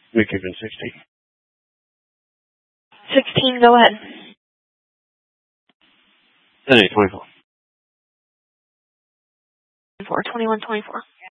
We keep in 16. 16, go ahead. 10, 8, 24. 21, 24.